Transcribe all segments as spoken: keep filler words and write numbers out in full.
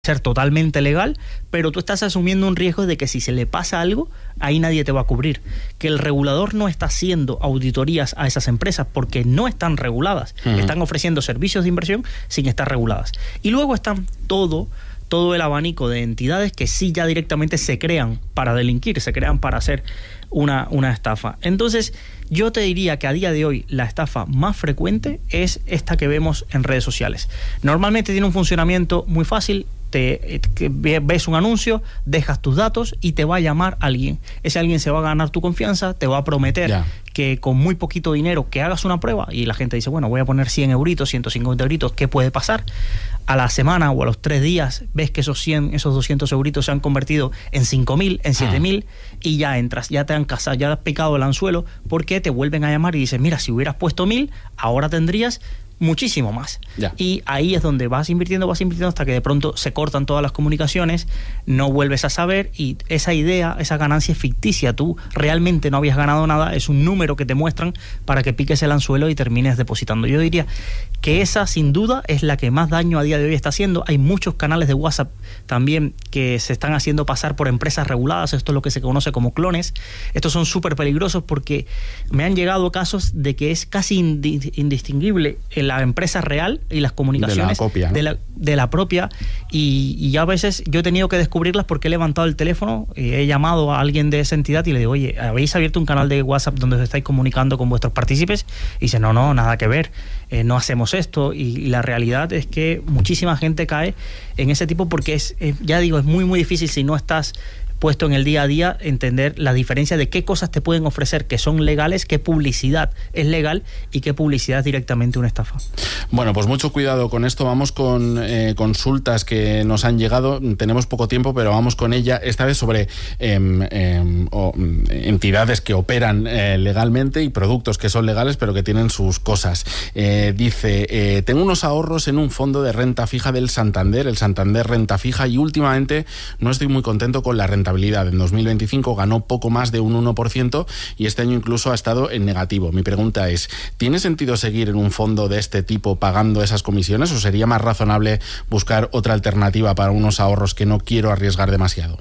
ser totalmente legal, pero tú estás asumiendo un riesgo de que si se le pasa algo, ahí nadie te va a cubrir. Que el regulador no está haciendo auditorías a esas empresas porque no están reguladas. Uh-huh. Están ofreciendo servicios de inversión sin estar reguladas. Y luego están todo, todo el abanico de entidades que sí ya directamente se crean para delinquir, se crean para hacer una, una estafa. Entonces, yo te diría que a día de hoy la estafa más frecuente es esta que vemos en redes sociales. Normalmente tiene un funcionamiento muy fácil. Te, te, ves un anuncio, dejas tus datos y te va a llamar alguien. Ese alguien se va a ganar tu confianza, te va a prometer yeah. que con muy poquito dinero que hagas una prueba, y la gente dice, bueno, voy a poner cien euritos, ciento cincuenta euritos, ¿qué puede pasar? A la semana o a los tres días ves que esos cien, esos doscientos euritos se han convertido en cinco mil, en siete mil ah. y ya entras, ya te han casado, ya has picado el anzuelo, porque te vuelven a llamar y dicen, mira, si hubieras puesto mil, ahora tendrías muchísimo más. Ya. Y ahí es donde vas invirtiendo, vas invirtiendo hasta que de pronto se cortan todas las comunicaciones, no vuelves a saber y esa idea, esa ganancia es ficticia. Tú realmente no habías ganado nada, es un número que te muestran para que piques el anzuelo y termines depositando. Yo diría que esa sin duda es la que más daño a día de hoy está haciendo. Hay muchos canales de WhatsApp también que se están haciendo pasar por empresas reguladas. Esto es lo que se conoce como clones. Estos son súper peligrosos porque me han llegado casos de que es casi indistinguible el la empresa real y las comunicaciones de la, copia, ¿no? de la, de la propia y, y a veces yo he tenido que descubrirlas porque he levantado el teléfono y he llamado a alguien de esa entidad y le digo, oye, ¿habéis abierto un canal de WhatsApp donde os estáis comunicando con vuestros partícipes? Y dice, no, no, nada que ver, eh, no hacemos esto. Y, y la realidad es que muchísima gente cae en ese tipo porque es, eh, ya digo, es muy muy difícil si no estás puesto en el día a día, entender la diferencia de qué cosas te pueden ofrecer que son legales, qué publicidad es legal y qué publicidad es directamente una estafa. Bueno, pues mucho cuidado con esto. Vamos con eh, consultas que nos han llegado. Tenemos poco tiempo, pero vamos con ella. Esta vez sobre eh, eh, o, entidades que operan eh, legalmente y productos que son legales, pero que tienen sus cosas. Eh, dice, eh, tengo unos ahorros en un fondo de renta fija del Santander, el Santander Renta Fija, y últimamente no estoy muy contento con la rentabilidad. En dos mil veinticinco ganó poco más de un uno por ciento y este año incluso ha estado en negativo. Mi pregunta es, ¿tiene sentido seguir en un fondo de este tipo pagando esas comisiones o sería más razonable buscar otra alternativa para unos ahorros que no quiero arriesgar demasiado?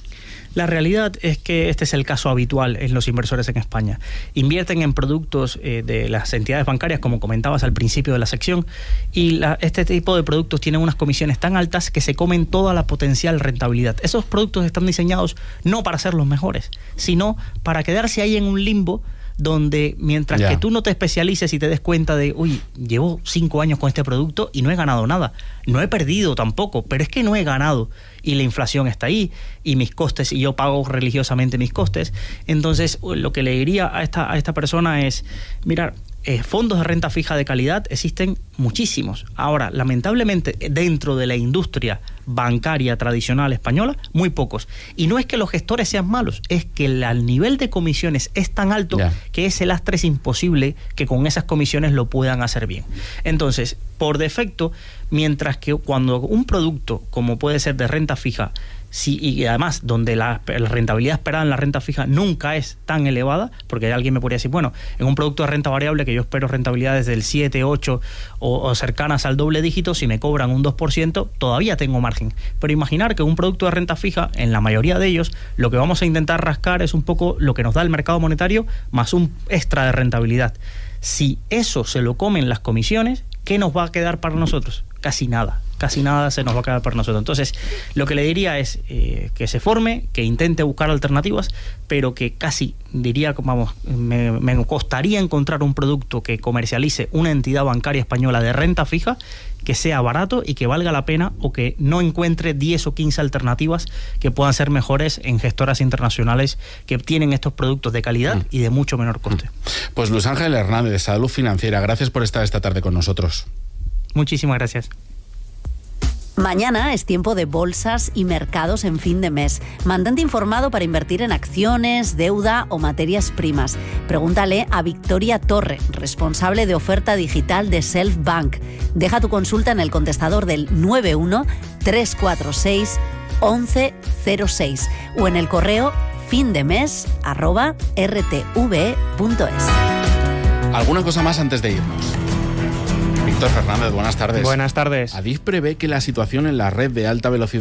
La realidad es que este es el caso habitual en los inversores en España. Invierten en productos eh, de las entidades bancarias, como comentabas al principio de la sección, y la, este tipo de productos tienen unas comisiones tan altas que se comen toda la potencial rentabilidad. Esos productos están diseñados no para ser los mejores, sino para quedarse ahí en un limbo donde mientras yeah. que tú no te especialices y te des cuenta de, uy, llevo cinco años con este producto y no he ganado nada, no he perdido tampoco, pero es que no he ganado y la inflación está ahí y mis costes, y yo pago religiosamente mis costes. Entonces lo que le diría a esta, a esta persona es, mirar, Eh, fondos de renta fija de calidad existen muchísimos. Ahora, lamentablemente, dentro de la industria bancaria tradicional española, muy pocos. Y no es que los gestores sean malos, es que el, el nivel de comisiones es tan alto yeah. que ese lastre es imposible que con esas comisiones lo puedan hacer bien. Entonces, por defecto, mientras que cuando un producto, como puede ser de renta fija, sí, y además donde la, la rentabilidad esperada en la renta fija nunca es tan elevada, porque alguien me podría decir, bueno, en un producto de renta variable que yo espero rentabilidades del siete, ocho o, o cercanas al doble dígito, si me cobran un dos por ciento, todavía tengo margen. Pero imaginar que un producto de renta fija, en la mayoría de ellos, lo que vamos a intentar rascar es un poco lo que nos da el mercado monetario más un extra de rentabilidad. Si eso se lo comen las comisiones, ¿qué nos va a quedar para nosotros? Casi nada. Casi nada se nos va a quedar para nosotros. Entonces, lo que le diría es eh, que se forme, que intente buscar alternativas, pero que casi, diría, vamos, me, me costaría encontrar un producto que comercialice una entidad bancaria española de renta fija, que sea barato y que valga la pena, o que no encuentre diez o quince alternativas que puedan ser mejores en gestoras internacionales que tienen estos productos de calidad mm. y de mucho menor coste. Pues Luis Ángel Hernández, de Salud Financiera, gracias por estar esta tarde con nosotros. Muchísimas gracias. Mañana es tiempo de bolsas y mercados en fin de mes. Mantente informado para invertir en acciones, deuda o materias primas. Pregúntale a Victoria Torre, responsable de oferta digital de Self Bank. Deja tu consulta en el contestador del nueve uno tres cuatro seis once cero seis o en el correo findemes arroba r t v e punto es. ¿Alguna cosa más antes de irnos? Víctor Fernández, buenas tardes. Buenas tardes. Adif prevé que la situación en la red de alta velocidad